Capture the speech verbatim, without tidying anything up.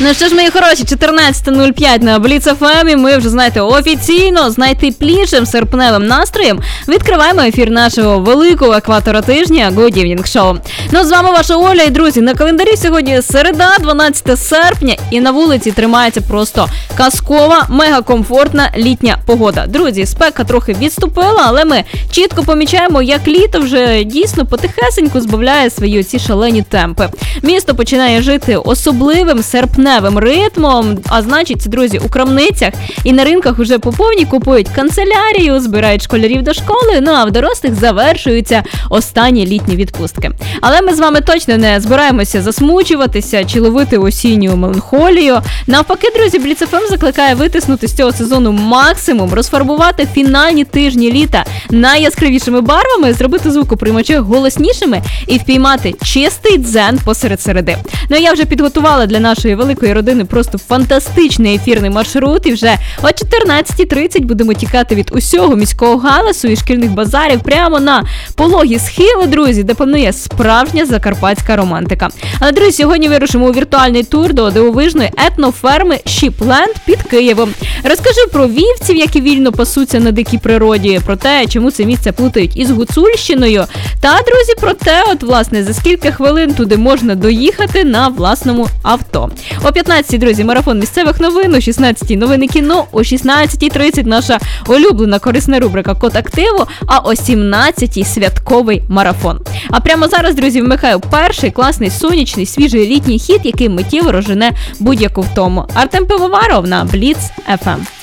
Ну що ж, мої хороші, чотирнадцята нуль п'ять на Бліц еф ем, і ми вже, знаєте, офіційно з найтеплішим серпневим настроєм відкриваємо ефір нашого великого екватора тижня Good Evening Show. Ну, з вами ваша Оля, і, друзі, на календарі сьогодні середа, дванадцяте серпня, і на вулиці тримається просто казкова, мегакомфортна літня погода. Друзі, спека трохи відступила, але ми чітко помічаємо, як літо вже дійсно потихесеньку збавляє свої ці шалені темпи. Місто починає жити особливим серпневим ритмом, а значить, друзі, у крамницях і на ринках уже по повній купують канцелярію, збирають школярів до школи, ну а в дорослих завершуються останні літні відпустки. Але ми з вами точно не збираємося засмучуватися чи ловити осінню меланхолію. Навпаки, друзі, Бліц еф ем закликає витиснути з цього сезону максимум, розфарбувати фінальні тижні літа найяскравішими барвами, зробити звукоприймачі голоснішими і впіймати чистий дзен посеред середи. Ну, я вже підготувала для нашої великої родини просто фантастичний ефірний маршрут, і вже о чотирнадцята тридцять будемо тікати від усього міського галасу і шкільних базарів прямо на пологі схили, друзі, де панує справжня закарпатська романтика. Але, друзі, сьогодні вирушимо у віртуальний тур до дивовижної етноферми Шіпленд під Києвом. Розкажу про вівців, які вільно пасуться на дикій природі, про те, чому це місце плутають із Гуцульщиною, та, друзі, про те, от, власне, за скільки хвилин туди можна доїхати на власному авто. О п'ятнадцятій, друзі, марафон місцевих новин, о шістнадцятій новини кіно, о шістнадцята тридцять наша улюблена корисна рубрика «Код активу», а о сімнадцятій святковий марафон. А прямо зараз, друзі, вмикаю перший класний сонячний свіжий літній хіт, який миттєво розжене будь-яку втому. Артем Пивоваров на Бліц еф ем.